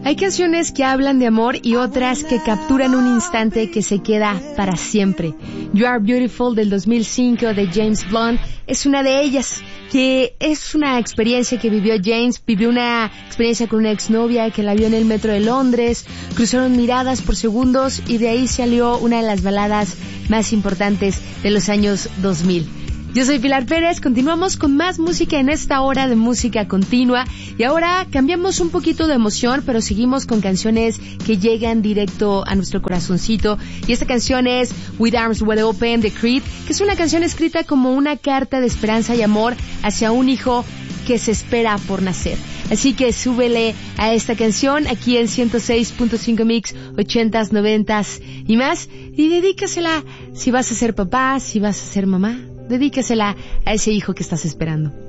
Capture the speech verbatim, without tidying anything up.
Hay canciones que hablan de amor y otras que capturan un instante que se queda para siempre. You Are Beautiful del dos mil cinco de James Blunt es una de ellas, que es una experiencia que vivió James. Vivió una experiencia con una exnovia que la vio en el metro de Londres, cruzaron miradas por segundos y de ahí salió una de las baladas más importantes de los años dos mil. Yo soy Pilar Pérez, continuamos con más música en esta hora de música continua y ahora cambiamos un poquito de emoción, pero seguimos con canciones que llegan directo a nuestro corazoncito, y esta canción es With Arms Wide Open de Creed, que es una canción escrita como una carta de esperanza y amor hacia un hijo que se espera por nacer. Así que súbele a esta canción aquí en ciento seis punto cinco Mix, ochentas, noventas y más, y dedícasela si vas a ser papá, si vas a ser mamá. Dedícasela a ese hijo que estás esperando.